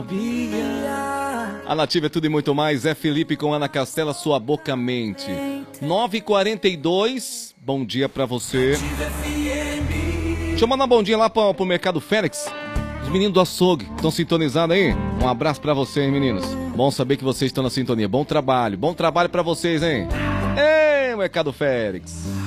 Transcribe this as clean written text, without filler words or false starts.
A Nativa é tudo e muito mais. É Felipe com Ana Castela, sua boca mente. 9h42, bom dia pra você. Deixa eu mandar um bom dia lá pro Mercado Félix. Os meninos do açougue estão sintonizados aí. Um abraço pra vocês, meninos. Bom saber que vocês estão na sintonia. Bom trabalho pra vocês, hein? Ei, Mercado Félix.